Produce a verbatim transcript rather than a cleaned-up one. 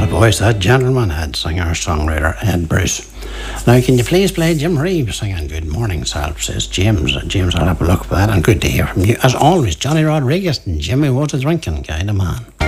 voice that gentleman had, singer-songwriter Ed Bruce. Now, can you please play Jim Reeves singing Good Morning Self, says James. James, I'll have a look for that, and good to hear from you. As always, Johnny Rodriguez and Jimmy was a drinking kind of man.